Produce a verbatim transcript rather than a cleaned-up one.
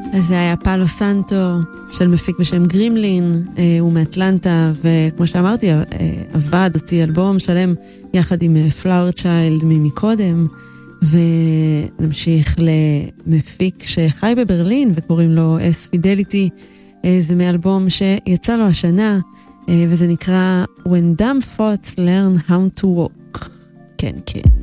אז זה היה פאלו סנטו של מפיק בשם גרימלין, הוא מאטלנטה, וכמו שאמרתי, עבד, הוציא אלבום שלם יחד עם פלאואר צ'יילד ממקודם, ונמשיך למפיק שחי בברלין וקוראים לו אס פידליטי. זה מאלבום שיצא לו השנה, וזה נקרא When Dumb Thoughts Learn How to Walk. כן, כן.